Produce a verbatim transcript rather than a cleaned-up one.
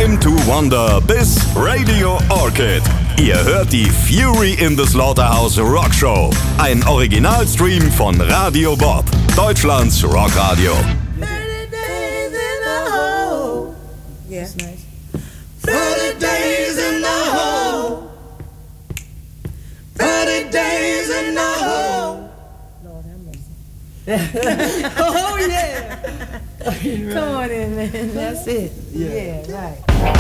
Time to Wonder bis Radio Orchid. Ihr hört die Fury in the Slaughterhouse Rock Show. Ein Originalstream von Radio Bob, Deutschlands Rockradio. thirty days in the hole. Yeah. That's nice. thirty days in the hole. thirty days in the hole. Lord have mercy. Oh, yeah. Come on in, man. That's it. Yeah, yeah right.